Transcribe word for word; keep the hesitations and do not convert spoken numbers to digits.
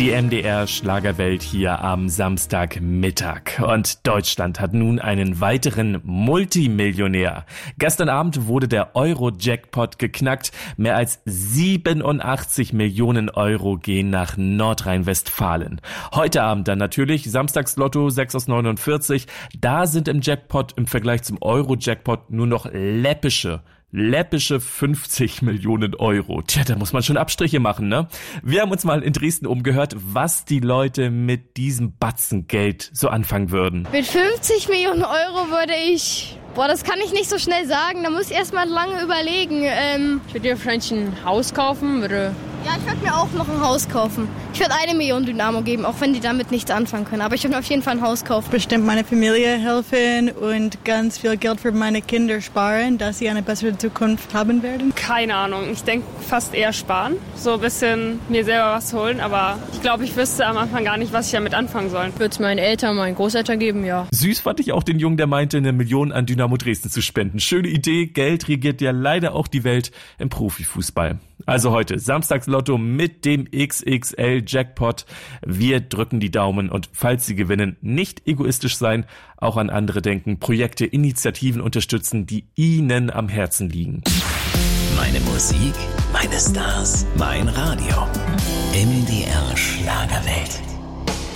Die M D R-Schlagerwelt hier am Samstagmittag. Und Deutschland hat nun einen weiteren Multimillionär. Gestern Abend wurde der Euro-Jackpot geknackt. Mehr als siebenundachtzig Millionen Euro gehen nach Nordrhein-Westfalen. Heute Abend dann natürlich Samstagslotto sechs aus neunundvierzig. Da sind im Jackpot im Vergleich zum Euro-Jackpot nur noch läppische Läppische fünfzig Millionen Euro. Tja, da muss man schon Abstriche machen, ne? Wir haben uns mal in Dresden umgehört, was die Leute mit diesem Batzen Geld so anfangen würden. Mit fünfzig Millionen Euro würde ich... Boah, das kann ich nicht so schnell sagen. Da muss ich erst mal lange überlegen. Ähm, ich würde dir vielleicht ein Haus kaufen, würde... Ja, ich würde mir auch noch ein Haus kaufen. Ich würde eine Million Dynamo geben, auch wenn die damit nichts anfangen können. Aber ich würde auf jeden Fall ein Haus kaufen. Bestimmt meine Familie helfen und ganz viel Geld für meine Kinder sparen, dass sie eine bessere Zukunft haben werden. Keine Ahnung. Ich denke fast eher sparen. So ein bisschen mir selber was holen. Aber ich glaube, ich wüsste am Anfang gar nicht, was ich damit anfangen soll. Ich würde es meinen Eltern, meinen Großeltern geben, ja. Süß fand ich auch den Jungen, der meinte, eine Million an Dynamo Dresden zu spenden. Schöne Idee. Geld regiert ja leider auch die Welt im Profifußball. Also heute Samstagslotto mit dem X X L-Jackpot. Wir drücken die Daumen und falls Sie gewinnen, nicht egoistisch sein, auch an andere denken, Projekte, Initiativen unterstützen, die Ihnen am Herzen liegen. Meine Musik, meine Stars, mein Radio. M D R Schlagerwelt.